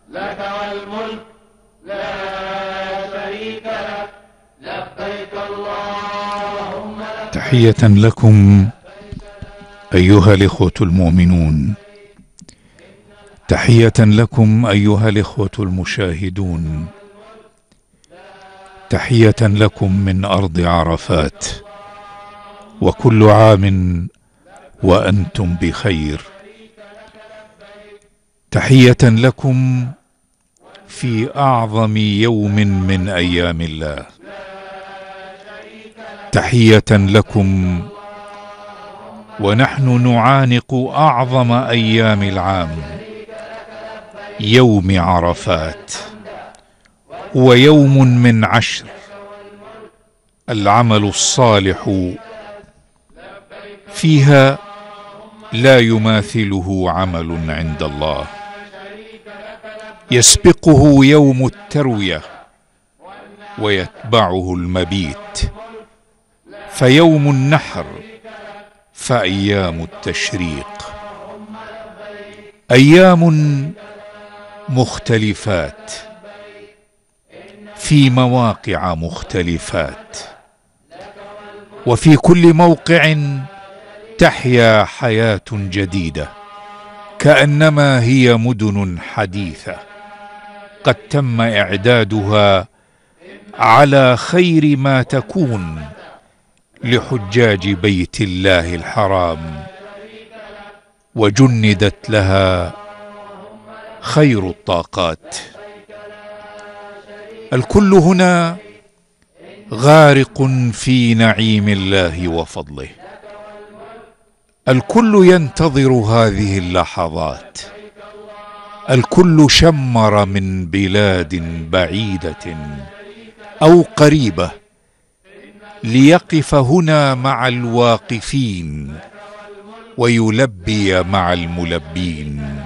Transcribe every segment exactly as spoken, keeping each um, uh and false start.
لك والملك لا شريك لك لبيك اللهم لبيك. تحية لكم أيها الإخوة المؤمنون، تحية لكم أيها الإخوة المشاهدون، تحية لكم من أرض عرفات، وكل عام وأنتم بخير. تحية لكم في أعظم يوم من أيام الله، تحية لكم ونحن نعانق أعظم أيام العام، يوم عرفات. هو يوم من عشر، العمل الصالح فيها لا يماثله عمل عند الله. يسبقه يوم التروية ويتبعه المبيت، فيوم النحر فأيام التشريق أيام مختلفات في مواقع مختلفات، وفي كل موقع تحيا حياة جديدة، كأنما هي مدن حديثة قد تم إعدادها على خير ما تكون لحجاج بيت الله الحرام، وجندت لها خير الطاقات. الكل هنا غارق في نعيم الله وفضله، الكل ينتظر هذه اللحظات، الكل شمر من بلاد بعيدة أو قريبة ليقف هنا مع الواقفين ويلبي مع الملبين.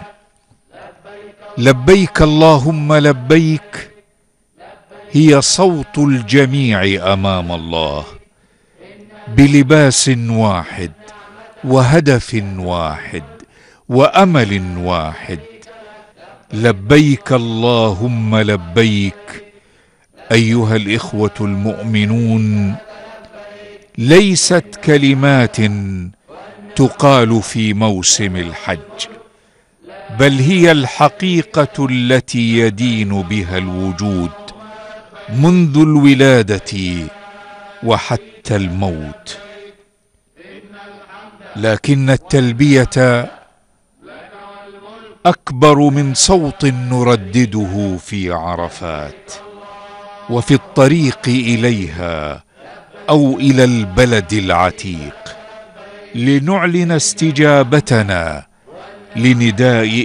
لبيك اللهم لبيك هي صوت الجميع أمام الله، بلباس واحد وهدف واحد وأمل واحد. لبيك اللهم لبيك أيها الإخوة المؤمنون، ليست كلمات تقال في موسم الحج، بل هي الحقيقة التي يدين بها الوجود منذ الولادة وحتى الموت. لكن التلبية أكبر من صوت نردده في عرفات وفي الطريق إليها أو إلى البلد العتيق، لنعلن استجابتنا لنداء